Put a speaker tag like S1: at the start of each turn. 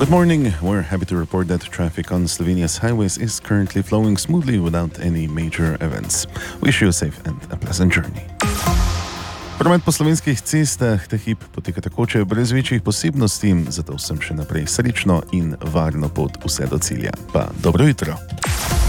S1: Good morning. We're happy to report that traffic on Slovenia's highways is currently flowing smoothly without any major events. Wish you a safe and a pleasant journey. Promet po slovenskih cestah ta hip poteka takoče brez večjih posebnosti, zato sem še naprej srečno in varno pot vse do cilja. Pa dobro jutro.